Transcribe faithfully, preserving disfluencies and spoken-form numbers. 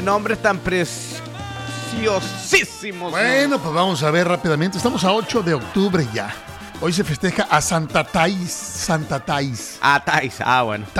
Nombres tan preciosísimos. Bueno, pues vamos a ver rápidamente. Estamos a ocho de octubre ya. Hoy se festeja a Santa Thais. Santa Thais. Ah, Thais. Ah, bueno.